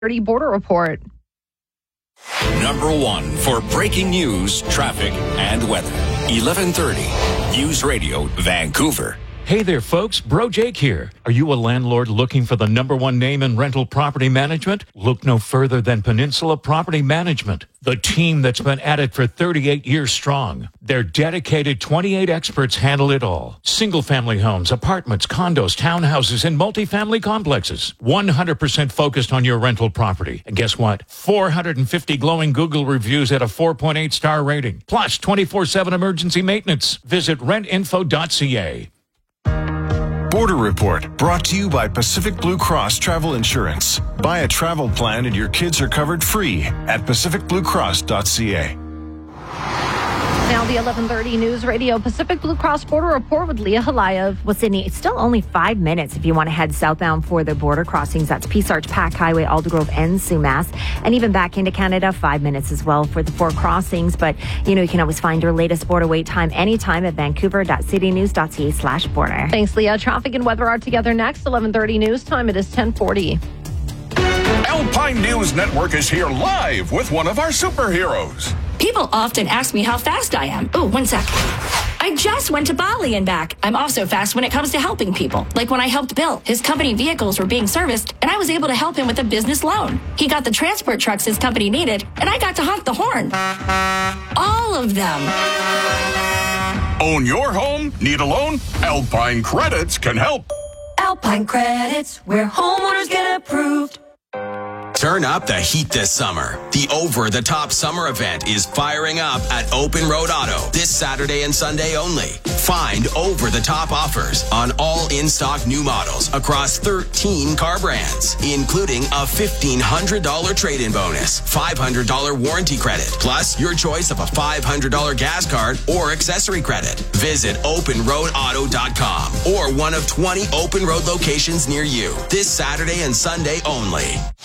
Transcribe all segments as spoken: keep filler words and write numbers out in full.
thirty Border Report. Number one for breaking news, traffic, and weather. eleven thirty News Radio, Vancouver. Hey there, folks. Bro Jake here. Are you a landlord looking for the number one name in rental property management? Look no further than Peninsula Property Management, the team that's been at it for thirty-eight years strong. Their dedicated twenty-eight experts handle it all. Single-family homes, apartments, condos, townhouses, and multifamily complexes. one hundred percent focused on your rental property. And guess what? four hundred fifty glowing Google reviews at a four point eight star rating. Plus twenty-four seven emergency maintenance. Visit rent info dot c a. Border Report, brought to you by Pacific Blue Cross Travel Insurance. Buy a travel plan and your kids are covered free at pacific blue cross dot c a. Now the eleven thirty News Radio Pacific Blue Cross Border Report with Leah Halayev. Well, Sydney, it's still only five minutes if you want to head southbound for the border crossings. That's Peace Arch, Pack Highway, Aldergrove, and Sumas. And even back into Canada, five minutes as well for the four crossings. But, you know, you can always find your latest border wait time anytime at vancouver dot city news dot c a slash border. Thanks, Leah. Traffic and weather are together next. eleven thirty News Time. It is ten forty. Alpine News Network is here live with one of our superheroes. People often ask me how fast I am. Oh, one sec. I just went to Bali and back. I'm also fast when it comes to helping people. Like when I helped Bill. His company vehicles were being serviced, and I was able to help him with a business loan. He got the transport trucks his company needed, and I got to honk the horn. All of them. Own your home? Need a loan? Alpine Credits can help. Alpine Credits, where homeowners get approved. Turn up the heat this summer. The Over the Top Summer event is firing up at Open Road Auto this Saturday and Sunday only. Find over the top offers on all in-stock new models across thirteen car brands, including a fifteen hundred dollars trade-in bonus, five hundred dollars warranty credit, plus your choice of a five hundred dollars gas card or accessory credit. Visit open road auto dot com or one of twenty Open Road locations near you this Saturday and Sunday only.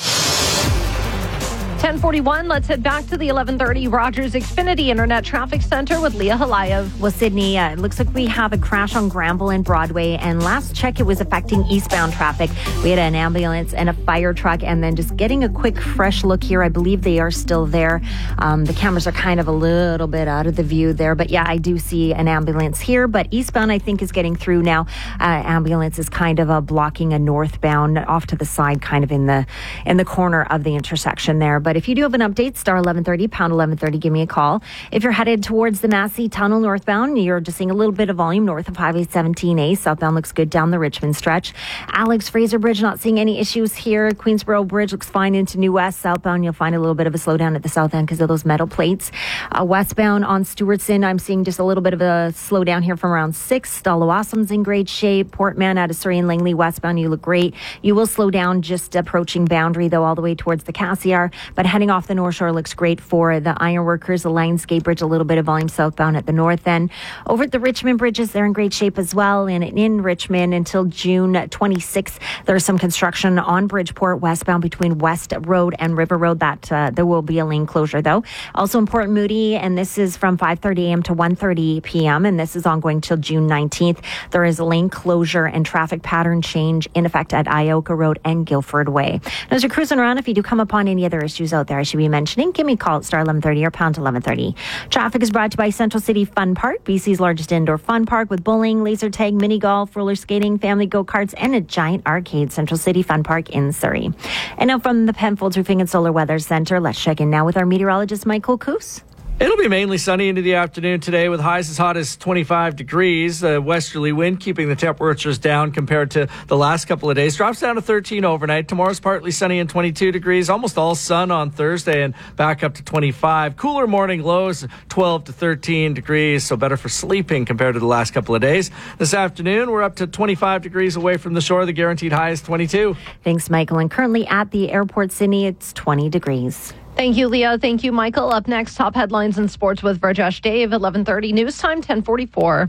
ten forty-one, let's head back to the eleven thirty Rogers Xfinity Internet Traffic Center with Leah Halayev. Well, Sydney, uh, it looks like we have a crash on Granville and Broadway, and last check, it was affecting eastbound traffic. We had an ambulance and a fire truck, and then just getting a quick, fresh look here. I believe they are still there. Um, the cameras are kind of a little bit out of the view there, but yeah, I do see an ambulance here, but eastbound, I think, is getting through now. Uh, ambulance is kind of uh, blocking a northbound off to the side, kind of in the in the corner of the intersection there. But if you do have an update, star eleven thirty, pound eleven thirty, give me a call. If you're headed towards the Massey Tunnel northbound, you're just seeing a little bit of volume north of Highway seventeen A. Southbound looks good down the Richmond stretch. Alex Fraser Bridge, not seeing any issues here. Queensboro Bridge looks fine into New West. Southbound, you'll find a little bit of a slowdown at the south end because of those metal plates. Uh, westbound on Stewartson, I'm seeing just a little bit of a slowdown here from around six. Stallawassam's in great shape. Portman out of Surrey and Langley westbound, you look great. You will slow down just approaching Boundary, though, all the way towards the Cassiar. But heading off the North Shore looks great for the Ironworkers, the Lionsgate Bridge, a little bit of volume southbound at the north end. Over at the Richmond bridges, they're in great shape as well. And in Richmond until June twenty-sixth, there's some construction on Bridgeport westbound between West Road and River Road. That uh, there will be a lane closure, though. Also in Port Moody, and this is from five thirty a.m. to one thirty p.m., and this is ongoing till June nineteenth. There is a lane closure and traffic pattern change in effect at Ioka Road and Guildford Way. Now, as you're cruising around, if you do come upon any other issues out there I should be mentioning, give me a call at star eleven thirty or pound eleven thirty. Traffic is brought to you by Central City Fun Park, B C's largest indoor fun park with bowling, laser tag, mini golf, roller skating, family go-karts, and a giant arcade. Central City Fun Park in Surrey. And now from the Penfolds Roofing and Solar Weather Center, let's check in now with our meteorologist, Michael Coos. It'll be mainly sunny into the afternoon today with highs as hot as twenty-five degrees. The westerly wind keeping the temperatures down compared to the last couple of days. Drops down to thirteen overnight. Tomorrow's partly sunny and twenty-two degrees. Almost all sun on Thursday and back up to twenty-five. Cooler morning lows, twelve to thirteen degrees. So better for sleeping compared to the last couple of days. This afternoon, we're up to twenty-five degrees away from the shore. The guaranteed high is twenty-two. Thanks, Michael. And currently at the airport, Sydney, it's twenty degrees. Thank you, Leah. Thank you, Michael. Up next, top headlines in sports with Virjesh Dave, eleven thirty News Time, ten forty-four.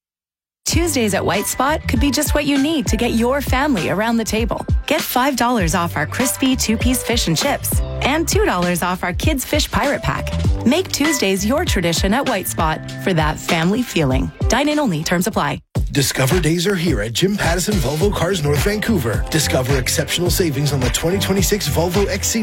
Tuesdays at White Spot could be just what you need to get your family around the table. Get five dollars off our crispy two-piece fish and chips and two dollars off our Kids Fish Pirate Pack. Make Tuesdays your tradition at White Spot for that family feeling. Dine in only. Terms apply. Discover days are here at Jim Pattison Volvo Cars North Vancouver. Discover exceptional savings on the twenty twenty-six Volvo X C